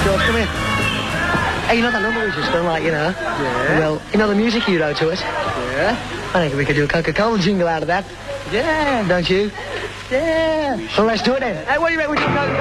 George, come here. Hey, you know that number we just done, like, you know? Yeah. Well, you know the music you wrote to us? Yeah. I think we could do a Coca-Cola jingle out of that. Yeah. Don't you? Yeah. Well, let's do it then. Hey, what do you reckon we should Coca-Cola?